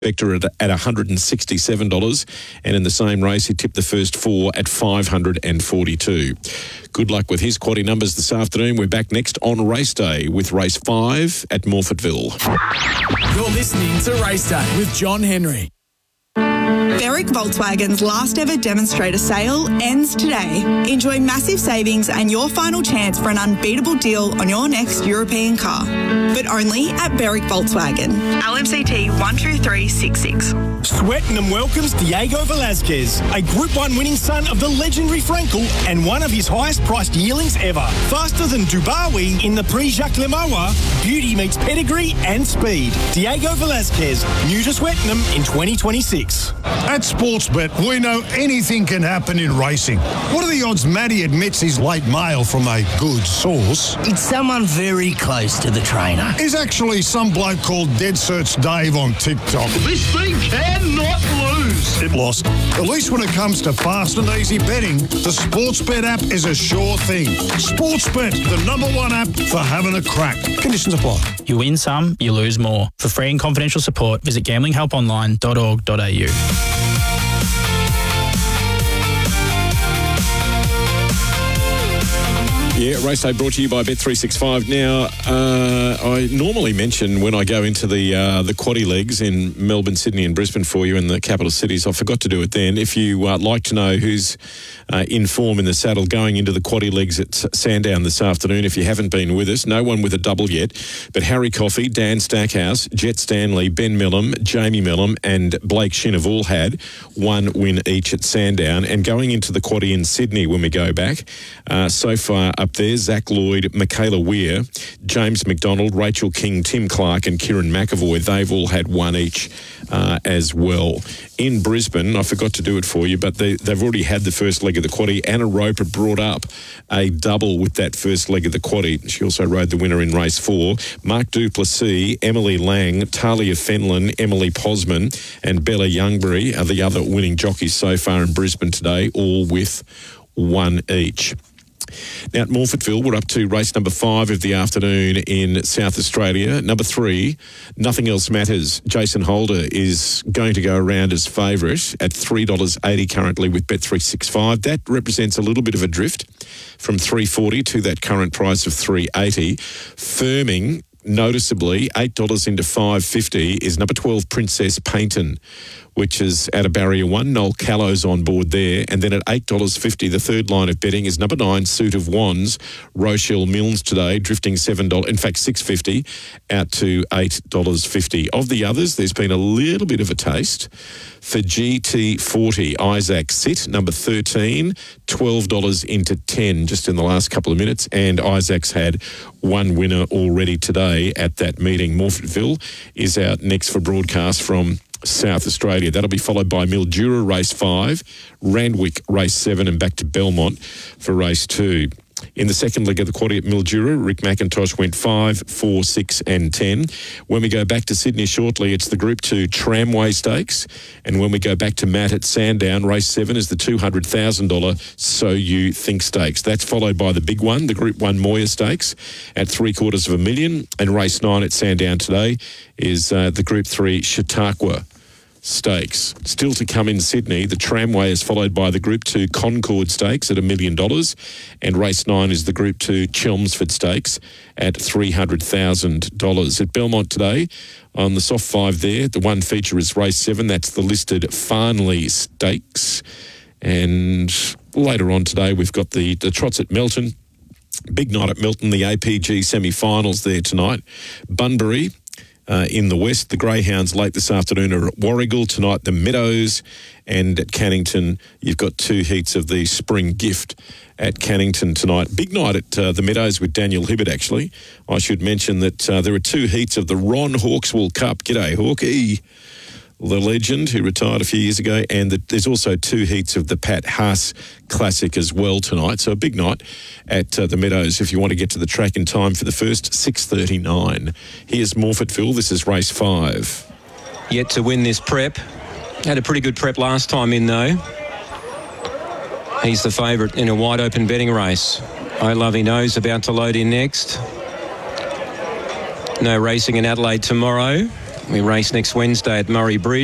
Vector at $167, and in the same race he tipped the first four at $542. Good luck with his quaddie numbers this afternoon. We're back next on Race Day with Race 5 at Morphettville. You're listening to Race Day with John Henry. Berwick Volkswagen's last ever demonstrator sale ends today. Enjoy massive savings and your final chance for an unbeatable deal on your next European car. But only at Berwick Volkswagen. LMCT 12366. Swettenham welcomes Diego Velasquez, a Group 1 winning son of the legendary Frankel and one of his highest priced yearlings ever. Faster than Dubawi in the Prix-Jacques Lemoa, beauty meets pedigree and speed. Diego Velasquez, new to Swettenham in 2026. At Sportsbet, we know anything can happen in racing. What are the odds Matty admits his late mail from a good source? It's someone very close to the trainer. Is actually some bloke called Dead Search Dave on TikTok. This thing cannot lose. It lost. At least when it comes to fast and easy betting, the Sportsbet app is a sure thing. Sportsbet, the #1 app for having a crack. Conditions apply. You win some, you lose more. For free and confidential support, visit gamblinghelponline.org.au. Yeah, Race Day brought to you by Bet365. Now, I normally mention when I go into the quaddie legs in Melbourne, Sydney and Brisbane for you in the capital cities. I forgot to do it then. If you like to know who's in form in the saddle going into the quaddie legs at Sandown this afternoon, if you haven't been with us, no one with a double yet, but Harry Coffey, Dan Stackhouse, Jet Stanley, Ben Millam, Jamie Millam and Blake Shin have all had one win each at Sandown. And going into the quaddie in Sydney when we go back, so far up there, Zach Lloyd, Michaela Weir, James McDonald, Rachel King, Tim Clark and Kieran McAvoy, they've all had one each as well. In Brisbane, I forgot to do it for you, but they've already had the first leg of the quaddie. Anna Roper brought up a double with that first leg of the quaddie. She also rode the winner in race 4. Mark Duplessis, Emily Lang, Talia Fenlon, Emily Posman and Bella Youngbury are the other winning jockeys so far in Brisbane today, all with one each. Now at Morphettville, we're up to race number 5 of the afternoon in South Australia. Number 3, Nothing Else Matters. Jason Holder is going to go around as favourite at $3.80 currently with Bet365. That represents a little bit of a drift from $3.40 to that current price of $3.80. Firming noticeably $8 into $5.50 is number 12 Princess Paynton, which is at a barrier 1. Noel Callow's on board there. And then at $8.50, the third line of betting is number 9 Suit of Wands, Rochelle Milnes today, drifting $7, in fact $6.50 out to $8.50. Of the others, there's been a little bit of a taste for GT40. Isaac Sit, number 13, $12 into 10 just in the last couple of minutes. And Isaac's had one winner already today at that meeting. Morphettville is out next for broadcast from South Australia. That'll be followed by Mildura race 5, Randwick race 7 and back to Belmont for race 2. In the second leg of the quaddie at Mildura, Rick McIntosh went 5, 4, 6 and 10. When we go back to Sydney shortly, it's the Group 2 Tramway Stakes. And when we go back to Matt at Sandown, race 7 is the $200,000 So You Think Stakes. That's followed by the big one, the Group 1 Moya Stakes at $750,000. And race 9 at Sandown today is the Group 3 Chautauqua Stakes. Still to come in Sydney, the Tramway is followed by the Group 2 Concord Stakes at $1 million, and race 9 is the Group 2 Chelmsford Stakes at $300,000. At Belmont today, on the soft 5 there, the one feature is race 7, that's the listed Farnley Stakes. And later on today, we've got the trots at Melton. Big night at Melton, the APG semi-finals there tonight. Bunbury in the west. The Greyhounds late this afternoon are at Warragul. Tonight, the Meadows. And at Cannington, you've got 2 heats of the Spring Gift at Cannington tonight. Big night at the Meadows with Daniel Hibbert, actually. I should mention that there are 2 heats of the Ron Hawkswell Cup. G'day, Hawkeye. The legend who retired a few years ago, and there's also 2 heats of the Pat Haas Classic as well tonight. So a big night at the Meadows if you want to get to the track in time for the first 6:39. Here's Morphettville. This is race 5. Yet to win this prep. Had a pretty good prep last time in, though. He's the favourite in a wide-open betting race. I Love He Knows about to load in next. No racing in Adelaide tomorrow. We race next Wednesday at Murray Bridge.